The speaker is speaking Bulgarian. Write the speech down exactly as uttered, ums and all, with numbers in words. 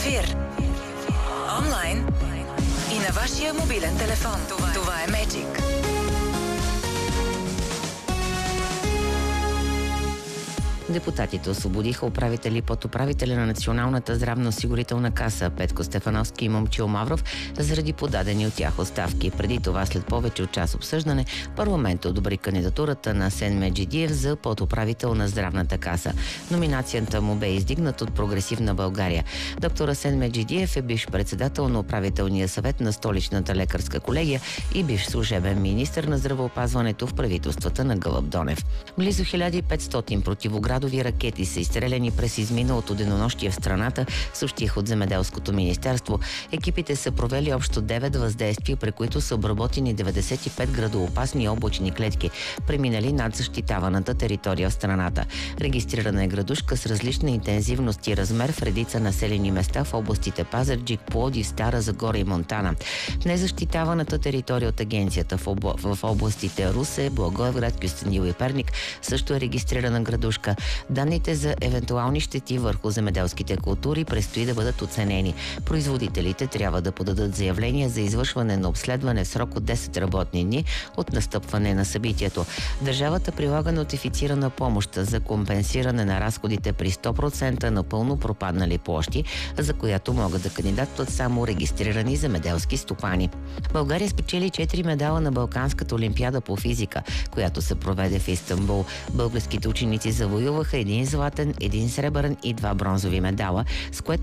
ефир. Онлайн и на вашия мобилен телефон. Това, Това е Magic. Депутатите освободиха управители и подуправителя на Националната здравноосигурителна каса Петко Стефановски и Момчил Мавров заради подадени от тях оставки. Преди това, след повече от час обсъждане, парламентът одобри кандидатурата на Асен Меджидиев за подуправител на здравната каса. Номинацията му бе издигнат от Прогресивна България. Доктор Асен Меджидиев е бивш председател на управителния съвет на Столичната лекарска колегия и бивш служебен министър на здравеопазването в правителствата на Гълъб Донев. Близо хиляда и петстотин противоградови ракети са изстреляни през изминалото денонощие в страната, съобщих от Земеделското министерство. Екипите са провели общо девет въздействия, при които са обработени деветдесет и пет градоопасни облачни клетки, преминали над защитаваната територия в страната. Регистрирана е градушка с различна интензивност и размер в редица населени места в областите Пазарджик, Пловдив, Стара Загора и Монтана. В незащитаваната територия от агенцията в, обла... в областите Русе, Благоевград, Кюстендил и Перник също е регистрирана градушка. Данните за евентуални щети върху земеделските култури предстои да бъдат оценени. Производителите трябва да подадат заявление за извършване на обследване в срок от десет работни дни от настъпване на събитието. Държавата прилага нотифицирана помощ за компенсиране на разходите при сто процента напълно пропаднали площи, за която могат да кандидатстват само регистрирани земеделски стопани. България спечели четири медала на Балканската олимпиада по физика, която се проведе в Истанбул. Българските ученици завоюваха един златен, един сребърен и два бронзови медала, с което